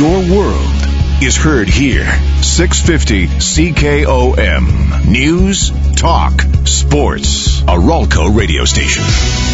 Your world is heard here. 650 CKOM. News, talk, sports. A Ralco radio station.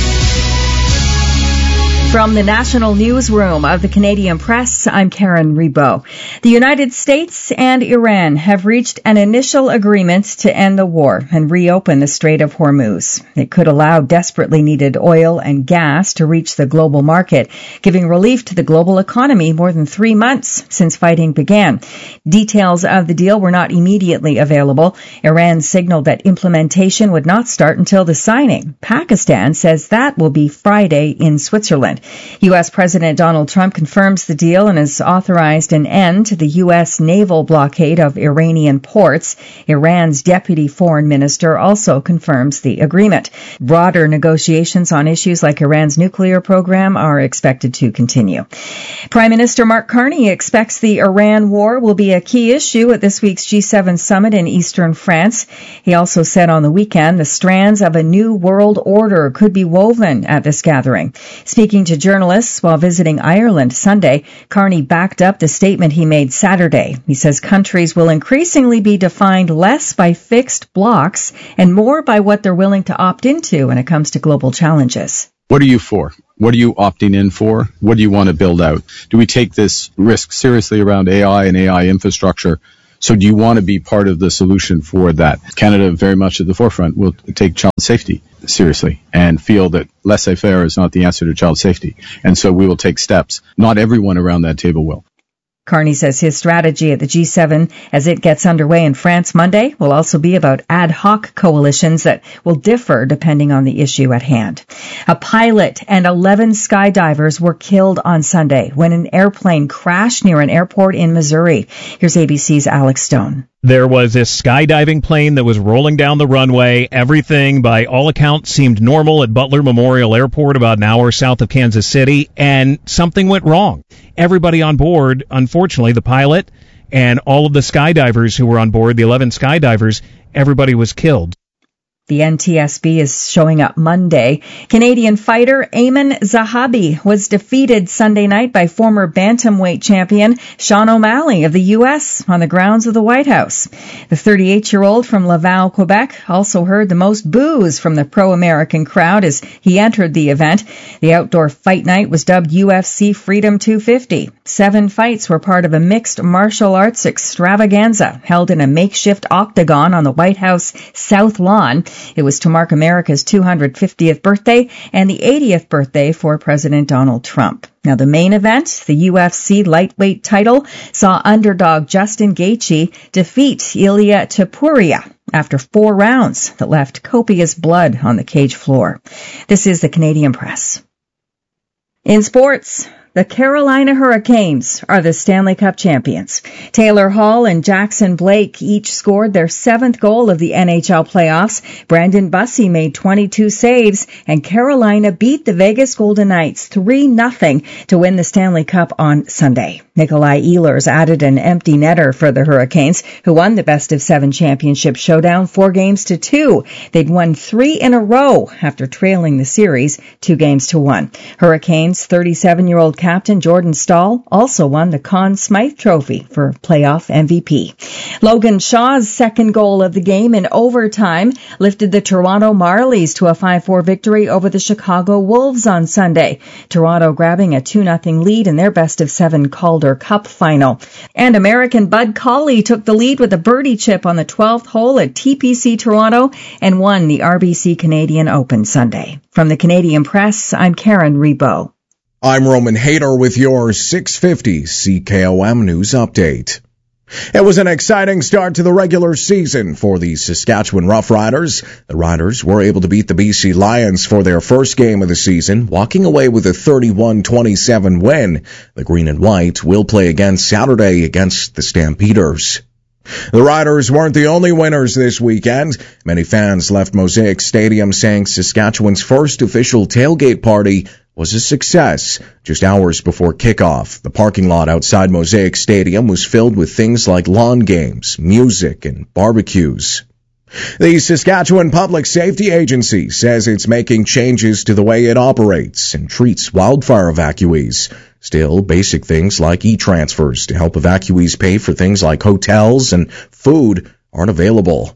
From the National Newsroom of the Canadian Press, I'm Karen Rebo. The United States and Iran have reached an initial agreement to end the war and reopen the Strait of Hormuz. It could allow desperately needed oil and gas to reach the global market, giving relief to the global economy more than 3 months since fighting began. Details of the deal were not immediately available. Iran signaled that implementation would not start until the signing. Pakistan says that will be Friday in Switzerland. U.S. President Donald Trump confirms the deal and has authorized an end to the U.S. naval blockade of Iranian ports. Iran's deputy foreign minister also confirms the agreement. Broader negotiations on issues like Iran's nuclear program are expected to continue. Prime Minister Mark Carney expects the Iran war will be a key issue at this week's G7 summit in eastern France. He also said on the weekend the strands of a new world order could be woven at this gathering. Speaking to journalists while visiting Ireland Sunday, Carney backed up the statement he made Saturday. He says countries will increasingly be defined less by fixed blocks and more by what they're willing to opt into when it comes to global challenges. What are you for? What are you opting in for? What do you want to build out? Do we take this risk seriously around AI and AI infrastructure? So do you want to be part of the solution for that? Canada, very much at the forefront, will take child safety seriously and feel that laissez-faire is not the answer to child safety. And so we will take steps. Not everyone around that table will. Carney says his strategy at the G7 as it gets underway in France Monday will also be about ad hoc coalitions that will differ depending on the issue at hand. A pilot and 11 skydivers were killed on Sunday when an airplane crashed near an airport in Missouri. Here's ABC's Alex Stone. There was this skydiving plane that was rolling down the runway. Everything, by all accounts, seemed normal at Butler Memorial Airport about an hour south of Kansas City, and something went wrong. Everybody on board, unfortunately, the pilot and all of the skydivers who were on board, the 11 skydivers, everybody was killed. The NTSB is showing up Monday. Canadian fighter Ayman Zahabi was defeated Sunday night by former bantamweight champion Sean O'Malley of the U.S. on the grounds of the White House. The 38-year-old from Laval, Quebec, also heard the most boos from the pro-American crowd as he entered the event. The outdoor fight night was dubbed UFC Freedom 250. 7 fights were part of a mixed martial arts extravaganza held in a makeshift octagon on the White House South Lawn. It was to mark America's 250th birthday and the 80th birthday for President Donald Trump. Now, the main event, the UFC lightweight title, saw underdog Justin Gaethje defeat Ilia Topuria after 4 rounds that left copious blood on the cage floor. This is the Canadian Press. In sports, the Carolina Hurricanes are the Stanley Cup champions. Taylor Hall and Jackson Blake each scored their 7th goal of the NHL playoffs. Brandon Bussey made 22 saves, and Carolina beat the Vegas Golden Knights 3-0 to win the Stanley Cup on Sunday. Nikolai Ehlers added an empty netter for the Hurricanes, who won the best-of-7 championship showdown 4-2. They'd won 3 in a row after trailing the series 2-1. Hurricanes 37-year-old captain Jordan Staal also won the Conn Smythe Trophy for playoff MVP. Logan Shaw's 2nd goal of the game in overtime lifted the Toronto Marlies to a 5-4 victory over the Chicago Wolves on Sunday. Toronto grabbing a 2-0 lead in their best-of-7 Calder Cup final. And American Bud Cauley took the lead with a birdie chip on the 12th hole at TPC Toronto and won the RBC Canadian Open Sunday. From the Canadian Press, I'm Karen Rebo. I'm Roman Hayter with your 650 CKOM News Update. It was an exciting start to the regular season for the Saskatchewan Roughriders. The Riders were able to beat the BC Lions for their first game of the season, walking away with a 31-27 win. The Green and White will play again Saturday against the Stampeders. The Riders weren't the only winners this weekend. Many fans left Mosaic Stadium saying Saskatchewan's first official tailgate party was a success. Just hours before kickoff, the parking lot outside Mosaic Stadium was filled with things like lawn games, music, and barbecues. The Saskatchewan Public Safety Agency says it's making changes to the way it operates and treats wildfire evacuees. Still, basic things like e-transfers to help evacuees pay for things like hotels and food aren't available.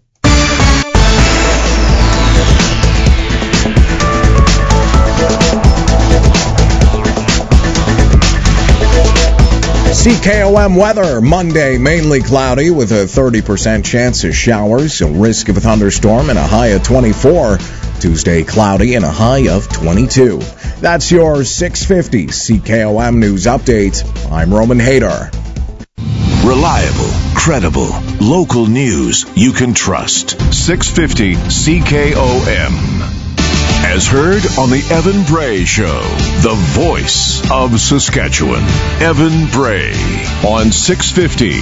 CKOM weather. Monday, mainly cloudy with a 30% chance of showers, a risk of a thunderstorm and a high of 24. Tuesday, cloudy and a high of 22. That's your 650 CKOM News Update. I'm Roman Hayter. Reliable, credible, local news you can trust. 650 CKOM. As heard on the Evan Bray Show, the voice of Saskatchewan. Evan Bray on 650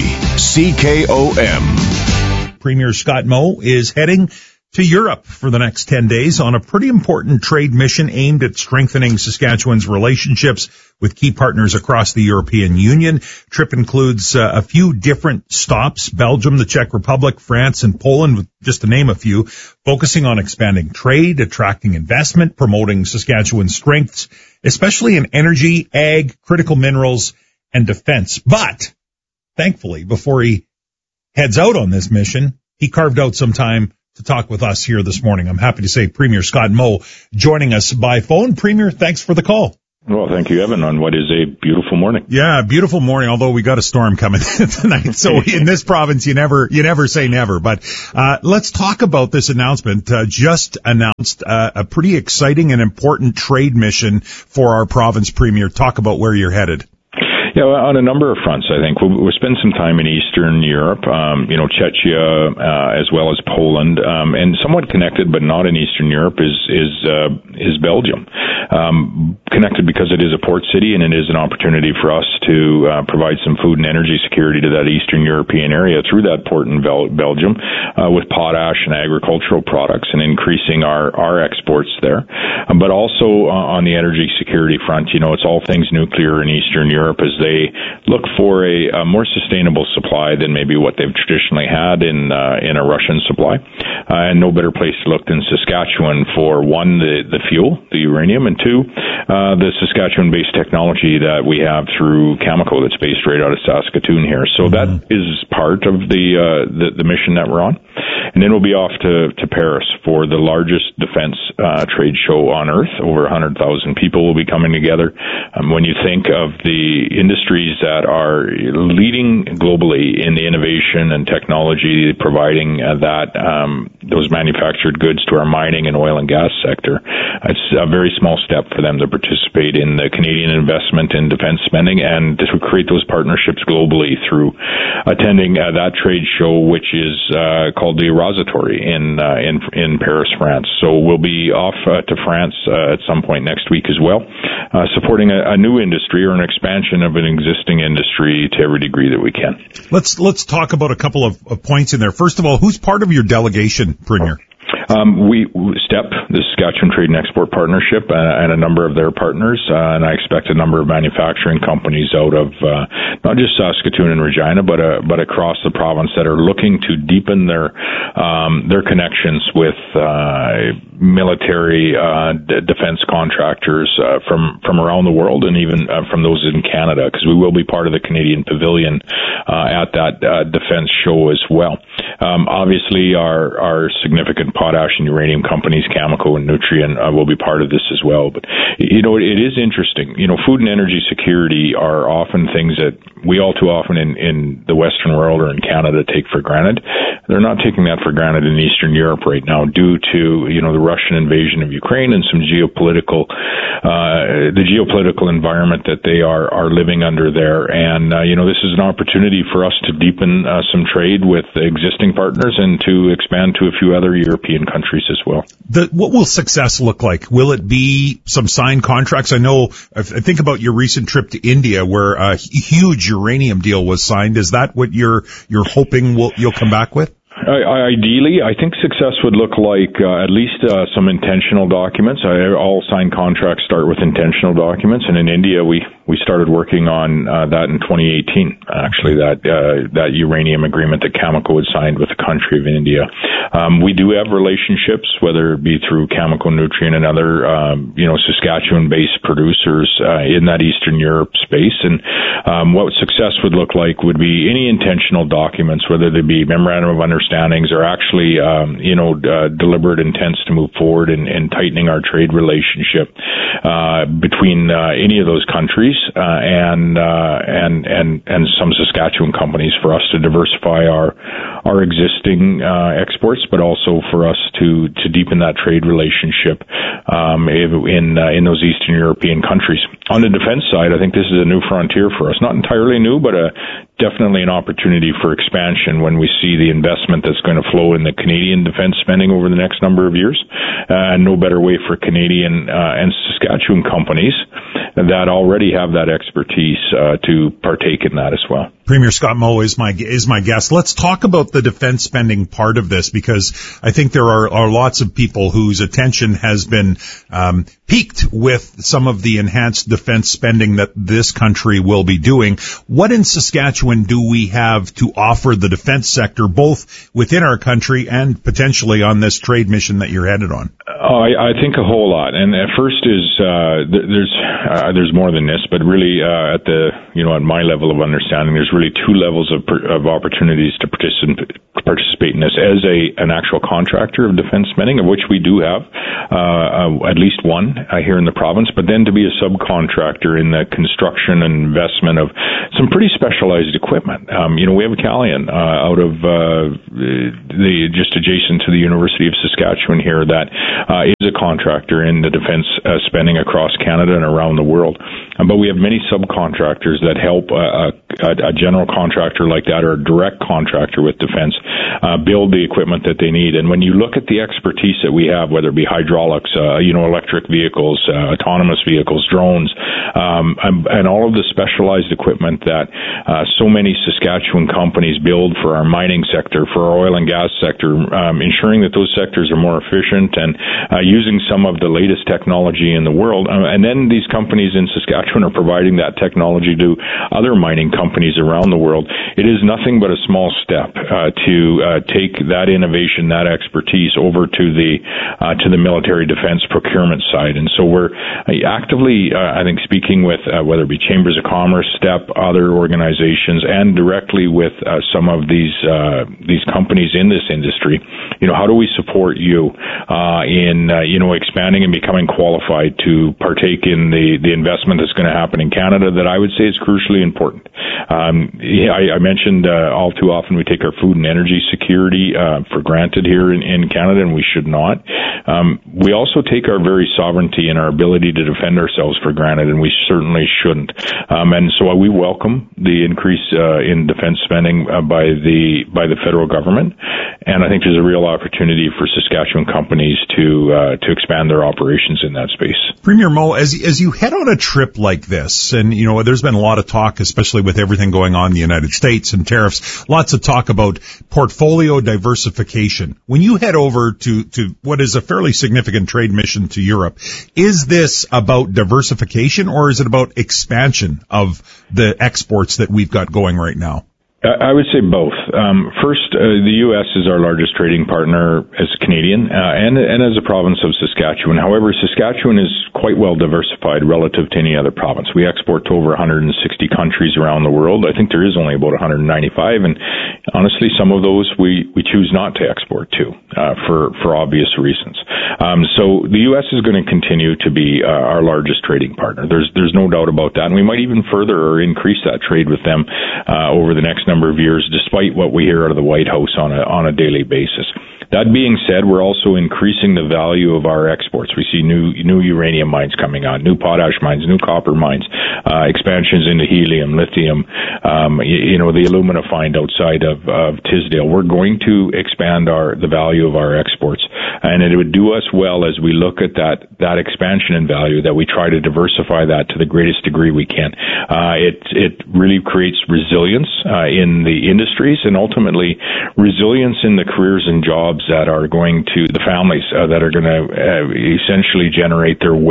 CKOM. Premier Scott Moe is heading to Europe for the next 10 days on a pretty important trade mission aimed at strengthening Saskatchewan's relationships with key partners across the European Union. Trip includes a few different stops: Belgium, the Czech Republic, France, and Poland, just to name a few, focusing on expanding trade, attracting investment, promoting Saskatchewan's strengths, especially in energy, ag, critical minerals, and defense. But thankfully, before he heads out on this mission, he carved out some time to talk with us here this morning. I'm happy to say Premier Scott Moe joining us by phone. Premier, thanks for the call. Well, thank you, Evan, on what is a beautiful morning. Yeah, beautiful morning, although we got a storm coming tonight. So in this province, you never say never. But let's talk about this announcement. Just announced a pretty exciting and important trade mission for our province, Premier. Talk about where you're headed. Yeah, on a number of fronts, I think. We'll spend some time in Eastern Europe, Czechia, as well as Poland, and somewhat connected, but not in Eastern Europe, is Belgium. Connected because it is a port city and it is an opportunity for us to provide some food and energy security to that Eastern European area through that port in Belgium, with potash and agricultural products and increasing our exports there. But also on the energy security front, it's all things nuclear in Eastern Europe as they look for a more sustainable supply than maybe what they've traditionally had in a Russian supply. And no better place to look than Saskatchewan for, one, the fuel, the uranium, and two, the Saskatchewan-based technology that we have through Cameco that's based right out of Saskatoon here. So that is part of the mission that we're on. And then we'll be off to Paris for the largest defense trade show on Earth. Over 100,000 people will be coming together. When you think of the industries that are leading globally in the innovation and technology, providing those manufactured goods to our mining and oil and gas sector, it's a very small step for them to participate in the Canadian investment in defense spending and to create those partnerships globally through attending that trade show, which is called the Eurosatory in Paris, France. So we'll be off to France at some point next week as well, supporting a new industry or an expansion of an existing industry to every degree that we can. Let's talk about a couple of points in there. First of all, who's part of your delegation, Premier? We STEP, the Saskatchewan Trade and Export Partnership, and a number of their partners, and I expect a number of manufacturing companies out of not just Saskatoon and Regina, but across the province that are looking to deepen their connections with military defense contractors from around the world, and even from those in Canada, because we will be part of the Canadian Pavilion at that defense show as well. Obviously, our significant potash and uranium companies, Cameco and Nutrien, will be part of this as well. But, it is interesting. Food and energy security are often things that we all too often in the Western world or in Canada take for granted. They're not taking that for granted in Eastern Europe right now due to, the Russian invasion of Ukraine and some geopolitical environment that they are living under there. And, this is an opportunity for us to deepen some trade with existing partners and to expand to a few other European countries as well. What will success look like? Will it be some signed contracts? I think about your recent trip to India where a huge uranium deal was signed. Is that what you're hoping you'll come back with? Ideally, I think success would look like at least some intentional documents. All signed contracts start with intentional documents, and in India we We started working on that in 2018. Actually, that uranium agreement that Cameco had signed with the country of India. We do have relationships, whether it be through Cameco, Nutrien, and other Saskatchewan-based producers in that Eastern Europe space. And what success would look like would be any intentional documents, whether they be memorandum of understandings or actually deliberate intents to move forward in tightening our trade relationship between any of those countries and some Saskatchewan companies, for us to diversify our existing exports, but also for us to deepen that trade relationship in those Eastern European countries. On the defense side, I think this is a new frontier for us. Not entirely new, but definitely an opportunity for expansion when we see the investment that's going to flow in the Canadian defense spending over the next number of years. No better way for Canadian and Saskatchewan companies that already have that expertise to partake in that as well. Premier Scott Moe is my guest. Let's talk about the defense spending part of this, because I think there are lots of people whose attention has been piqued with some of the enhanced defense spending that this country will be doing. What in Saskatchewan do we have to offer the defense sector, both within our country and potentially on this trade mission that you're headed on? I think a whole lot. And at first is there's more than this, but really at my level of understanding, there's really two levels of opportunities to participate in this as an actual contractor of defense spending, of which we do have at least one here in the province, but then to be a subcontractor in the construction and investment of some pretty specialized equipment. We have a Calian out of just adjacent to the University of Saskatchewan here that is a contractor in the defense spending across Canada and around the world. But we have many subcontractors that help a general contractor like that, or a direct contractor with defense, build the equipment that they need. And when you look at the expertise that we have, whether it be hydraulics, electric vehicles, autonomous vehicles, drones, and all of the specialized equipment that so many Saskatchewan companies build for our mining sector, for our oil and gas sector, ensuring that those sectors are more efficient and using some of the latest technology in the world. And then these companies in Saskatchewan are providing that technology to other mining companies around the world. It is nothing but a small step to take that innovation, that expertise over to the military defense procurement side. And so we're actively, I think, speaking with whether it be chambers of commerce, STEP, other organizations, and directly with some of these companies in this industry. How do we support you in expanding and becoming qualified to partake in the investment that's going to happen in Canada that I would say is crucially important. I mentioned all too often we take our food and energy security for granted here in Canada, and we should not. We also take our very sovereignty and our ability to defend ourselves for granted, and we certainly shouldn't. And so we welcome the increase in defense spending by the federal government, and I think there's a real opportunity for Saskatchewan companies to expand their operations in that space. Premier Moe, as you head on a trip like this, and there's been a lot of talk, especially with everything going on in the United States and tariffs, lots of talk about portfolio diversification. When you head over to what is a fairly significant trade mission to Europe, is this about diversification, or is it about expansion of the exports that we've got going right now? I would say both. First, the U.S. is our largest trading partner as Canadian and as a province of Saskatchewan. However, Saskatchewan is quite well diversified relative to any other province. We export to over 160 countries around the world. I think there is only about 195, and honestly, some of those we choose not to export to for obvious reasons. So the U.S. is going to continue to be our largest trading partner. There's no doubt about that, and we might even further or increase that trade with them over the next number of years, despite what we hear out of the White House on a daily basis. That being said, we're also increasing the value of our exports. We see new uranium mines coming on, new potash mines, new copper mines, expansions into helium, lithium, the alumina find outside of Tisdale. We're going to expand the value of our exports, and it would do us well as we look at that expansion in value, that we try to diversify that to the greatest degree we can. It really creates resilience in the industries, and ultimately resilience in the careers and jobs that are going to the families that are going to essentially generate their wealth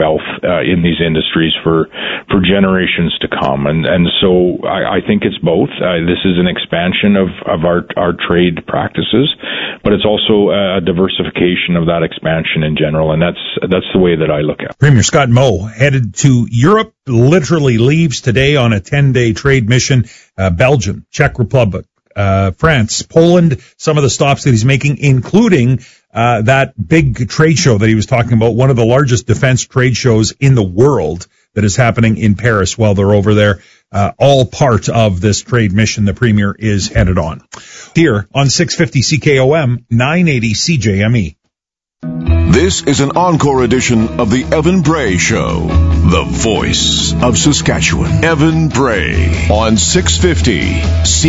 health in these industries for generations to come. And so I think it's both. This is an expansion of our trade practices, but it's also a diversification of that expansion in general, and that's the way that I look at it. Premier Scott Moe headed to Europe, literally leaves today on a 10-day trade mission. Belgium, Czech Republic, France, Poland, some of the stops that he's making, including that big trade show that he was talking about, one of the largest defense trade shows in the world that is happening in Paris while they're over there. All part of this trade mission the Premier is headed on. Here on 650 CKOM, 980 CJME. This is an encore edition of the Evan Bray Show, the voice of Saskatchewan. Evan Bray on 650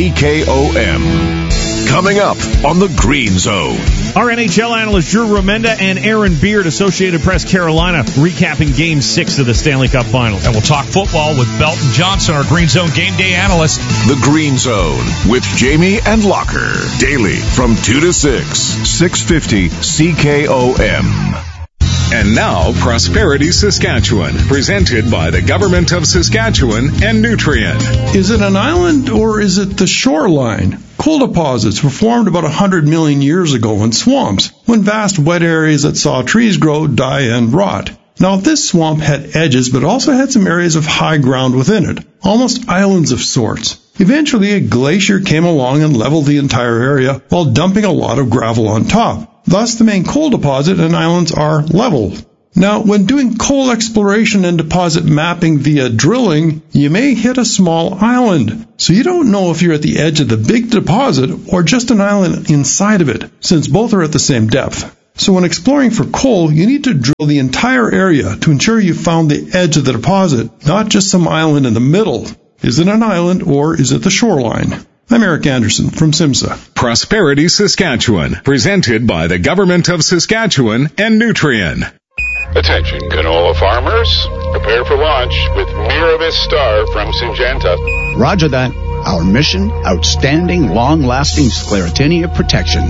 CKOM. Coming up on the Green Zone. Our NHL analyst Drew Remenda and Aaron Beard, Associated Press Carolina, recapping Game 6 of the Stanley Cup Finals. And we'll talk football with Belton Johnson, our Green Zone game day analyst. The Green Zone with Jamie and Locker. Daily from 2 to 6. 650 CKOM. And now, Prosperity Saskatchewan, presented by the Government of Saskatchewan and Nutrien. Is it an island or is it the shoreline? Coal deposits were formed about 100 million years ago in swamps, when vast wet areas that saw trees grow, die, and rot. Now, this swamp had edges, but also had some areas of high ground within it, almost islands of sorts. Eventually, a glacier came along and leveled the entire area while dumping a lot of gravel on top. Thus, the main coal deposit and islands are level. Now, when doing coal exploration and deposit mapping via drilling, you may hit a small island. So you don't know if you're at the edge of the big deposit or just an island inside of it, since both are at the same depth. So when exploring for coal, you need to drill the entire area to ensure you found the edge of the deposit, not just some island in the middle. Is it an island or is it the shoreline? I'm Eric Anderson from SIMSA. Prosperity Saskatchewan, presented by the Government of Saskatchewan and Nutrien. Attention canola farmers, prepare for launch with Miravis Star from Syngenta. Roger that. Our mission, outstanding, long-lasting sclerotinia protection.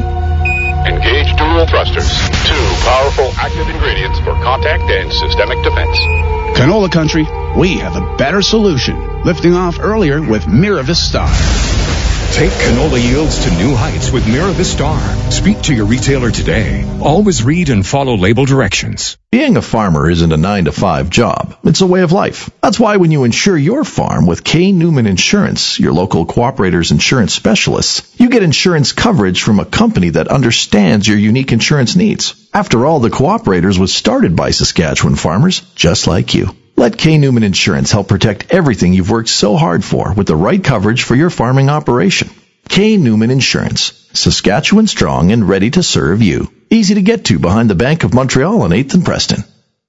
Engage dual thrusters, 2 powerful active ingredients for contact and systemic defense. Canola country, we have a better solution. Lifting off earlier with Miravis Star. Take canola yields to new heights with Miravis Star. Speak to your retailer today. Always read and follow label directions. Being a farmer isn't a 9-to-5 job. It's a way of life. That's why when you insure your farm with K. Newman Insurance, your local Cooperator's insurance specialists, you get insurance coverage from a company that understands your unique insurance needs. After all, the Cooperators was started by Saskatchewan farmers just like you. Let K. Newman Insurance help protect everything you've worked so hard for with the right coverage for your farming operation. K. Newman Insurance, Saskatchewan strong and ready to serve you. Easy to get to behind the Bank of Montreal on 8th and Preston.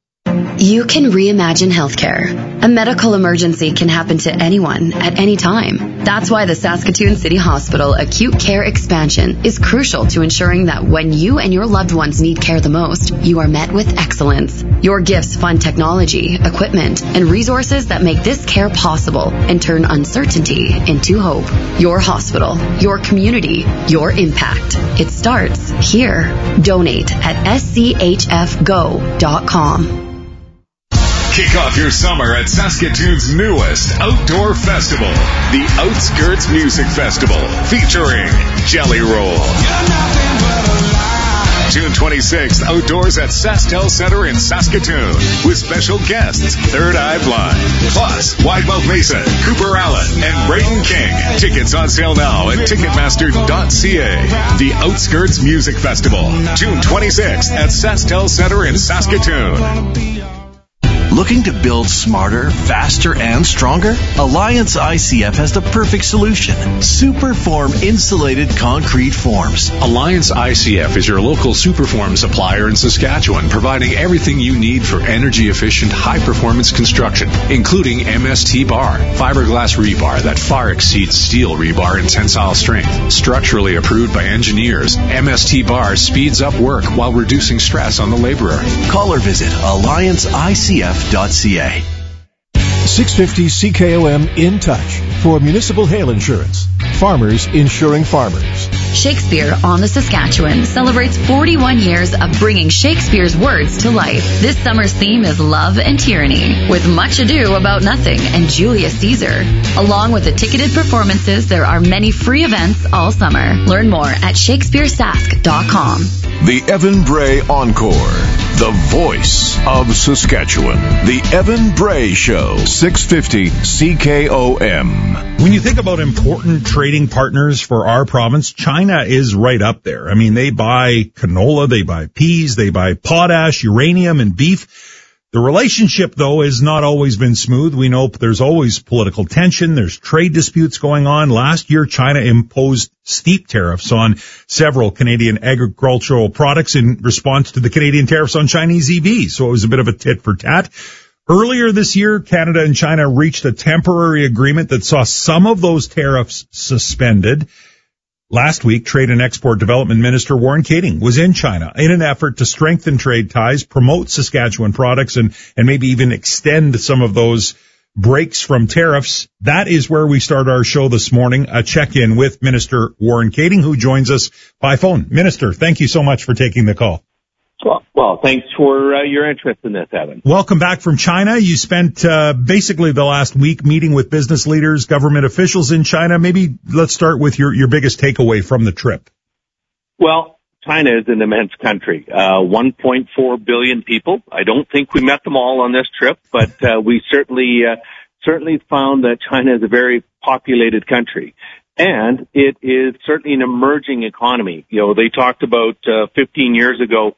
You can reimagine healthcare. A medical emergency can happen to anyone at any time. That's why the Saskatoon City Hospital Acute Care Expansion is crucial to ensuring that when you and your loved ones need care the most, you are met with excellence. Your gifts fund technology, equipment, and resources that make this care possible and turn uncertainty into hope. Your hospital, your community, your impact. It starts here. Donate at schfgo.com. Kick off your summer at Saskatoon's newest outdoor festival, the Outskirts Music Festival, featuring Jelly Roll. June 26th, outdoors at SaskTel Center in Saskatoon, with special guests Third Eye Blind, plus Widemouth Mason, Cooper Allen, and Braden King. Tickets on sale now at Ticketmaster.ca. The Outskirts Music Festival, June 26th at SaskTel Center in Saskatoon. Looking to build smarter, faster, and stronger? Alliance ICF has the perfect solution. Superform insulated concrete forms. Alliance ICF is your local Superform supplier in Saskatchewan, providing everything you need for energy-efficient, high-performance construction, including MST bar, fiberglass rebar that far exceeds steel rebar in tensile strength. Structurally approved by engineers, MST bar speeds up work while reducing stress on the laborer. Call or visit AllianceICF.ca. 650 CKOM In Touch. for municipal hail insurance. Farmers insuring farmers. Shakespeare on the Saskatchewan celebrates 41 years of bringing Shakespeare's words to life. This summer's theme is love and tyranny, with Much Ado About Nothing and Julius Caesar. Along with the ticketed performances, there are many free events all summer. Learn more at shakespearesask.com. The Evan Bray Encore, the voice of Saskatchewan. The Evan Bray Show, 650 CKOM. When you think about important trading partners for our province, China is right up there. I mean, they buy canola, they buy peas, they buy potash, uranium, and beef. The relationship, though, has not always been smooth. We know there's always political tension. There's trade disputes going on. Last year, China imposed steep tariffs on several Canadian agricultural products in response to the Canadian tariffs on Chinese EVs. So it was a bit of a tit for tat. Earlier this year, Canada and China reached a temporary agreement that saw some of those tariffs suspended. Last week, Trade and Export Development Minister Warren Kading was in China in an effort to strengthen trade ties, promote Saskatchewan products, and maybe even extend some of those breaks from tariffs. That is where we start our show this morning, a check-in with Minister Warren Kading, who joins us by phone. Minister, thank you so much for taking the call. Well, thanks for your interest in this, Evan. Welcome back from China. You spent basically the last week meeting with business leaders, government officials in China. Maybe let's start with your biggest takeaway from the trip. Well, China is an immense country, 1.4 billion people. I don't think we met them all on this trip, but we certainly found that China is a very populated country. And it is certainly an emerging economy. You know, they talked about 20 years ago,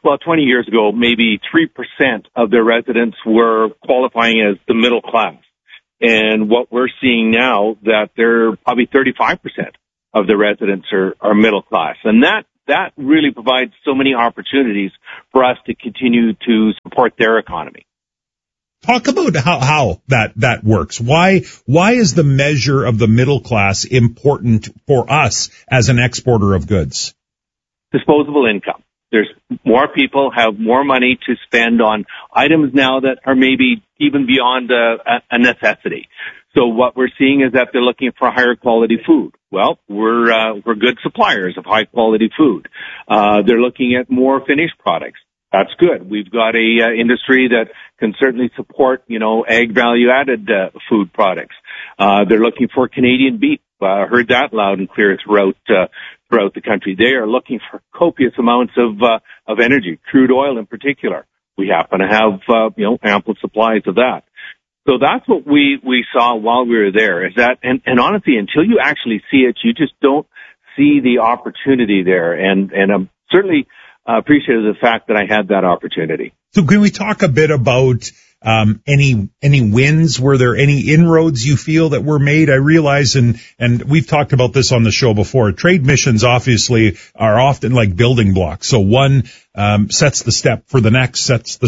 maybe 3% of their residents were qualifying as the middle class. And what we're seeing now, that they're probably 35% of the residents are middle class. And that really provides so many opportunities for us to continue to support their economy. Talk about how that works. Why is the measure of the middle class important for us as an exporter of goods? Disposable income. There's more people have more money to spend on items now that are maybe even beyond a necessity. So what we're seeing is that they're looking for higher quality food. Well, we're good suppliers of high quality food. They're looking at more finished products. That's good. We've got a industry that can certainly support, ag value added food products. They're looking for Canadian beef. Heard that loud and clear throughout the country. They are looking for copious amounts of energy, crude oil in particular. We happen to have ample supplies of that. So that's what we saw while we were there. Is that and honestly, until you actually see it, you just don't see the opportunity there. And I'm certainly appreciative of the fact that I had that opportunity. So can we talk a bit about any wins? Were there any inroads you feel that were made? I realize, and we've talked about this on the show before, trade missions obviously are often like building blocks. So one sets the step for the next.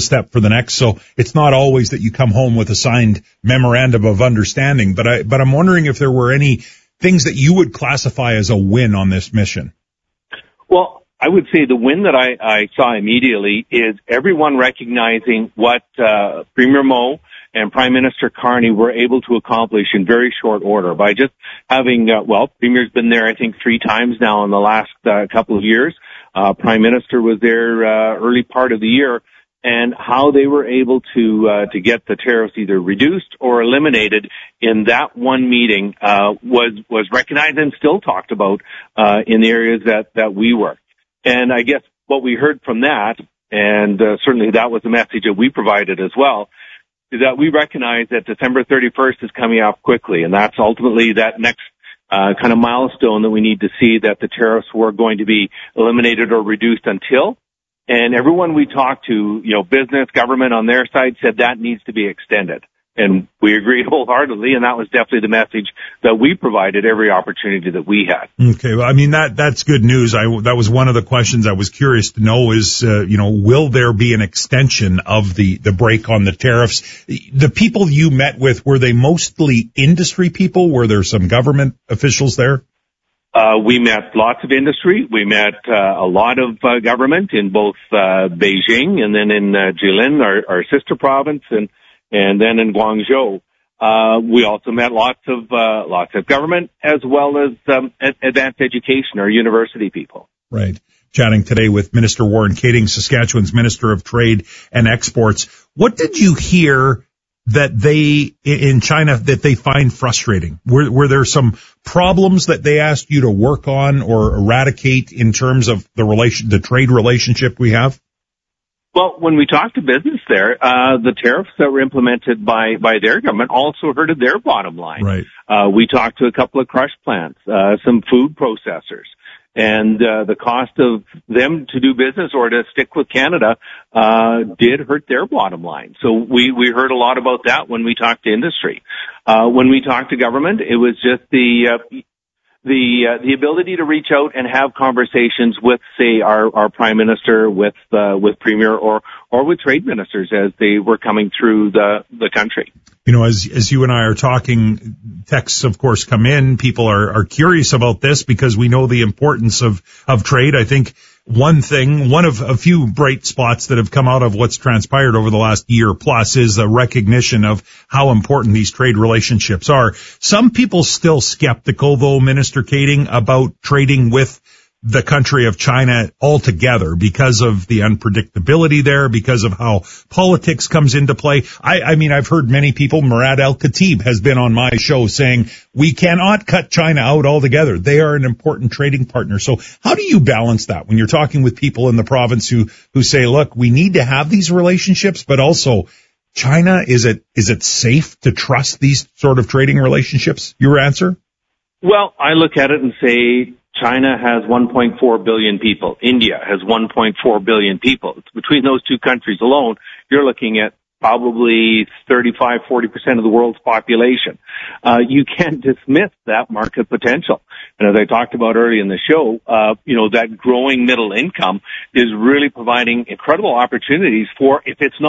So it's not always that you come home with a signed memorandum of understanding. But I'm wondering if there were any things that you would classify as a win on this mission. Well, I would say the win that I saw immediately is everyone recognizing what Premier Moe and Prime Minister Carney were able to accomplish in very short order by just having, Premier's been there, I think, 3 times now in the last couple of years. Prime Minister was there early part of the year, and how they were able to get the tariffs either reduced or eliminated in that one meeting was recognized and still talked about in the areas that we work. And I guess what we heard from that, and certainly that was the message that we provided as well, is that we recognize that December 31st is coming up quickly, and that's ultimately that next kind of milestone that we need to see that the tariffs were going to be eliminated or reduced until. And everyone we talked to, business, government on their side said that needs to be extended. And we agreed wholeheartedly, and that was definitely the message that we provided every opportunity that we had. Okay, well, I mean, that's good news. That was one of the questions I was curious to know is, will there be an extension of the break on the tariffs? The people you met with, were they mostly industry people? Were there some government officials there? We met lots of industry. We met a lot of government in both Beijing and then in Jilin, our sister province, and then in Guangzhou. We also met lots of government as well as advanced education or university people. Right. Chatting today with Minister Warren Kating, Saskatchewan's Minister of Trade and Exports. What did you hear that in China that they find frustrating? Were there some problems that they asked you to work on or eradicate in terms of the trade relationship we have? Well, when we talked to business there, the tariffs that were implemented by their government also hurted their bottom line. Right. We talked to a couple of crush plants, some food processors, and the cost of them to do business or to stick with Canada did hurt their bottom line. So we heard a lot about that when we talked to industry. When we talked to government, it was just the ability to reach out and have conversations with, say, our prime minister, with premier, or with trade ministers as they were coming through the country. You know, as you and I are talking, texts of course come in. People are curious about this because we know the importance of trade. I think one of a few bright spots that have come out of what's transpired over the last year plus is a recognition of how important these trade relationships are. Some people still skeptical, though, Minister Kating, about trading with the country of China altogether because of the unpredictability there, because of how politics comes into play. I mean, I've heard many people, Murad Al-Khatib has been on my show saying we cannot cut China out altogether. They are an important trading partner. So how do you balance that when you're talking with people in the province who say, look, we need to have these relationships, but also China, is it safe to trust these sort of trading relationships? Your answer? Well, I look at it and say, China has 1.4 billion people. India has 1.4 billion people. Between those two countries alone, you're looking at probably 35-40% of the world's population. You can't dismiss that market potential. And as I talked about earlier in the show, that growing middle income is really providing incredible opportunities for, if it's not